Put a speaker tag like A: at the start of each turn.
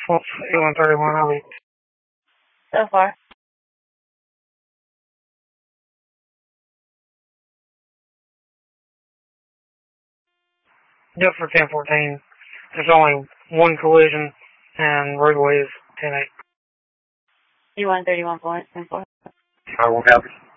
A: Well, 8131, I'll be.
B: So far.
A: Just for 1014. There's only one collision, and roadway is 10-8.
B: You want 31.4.
C: I will have it.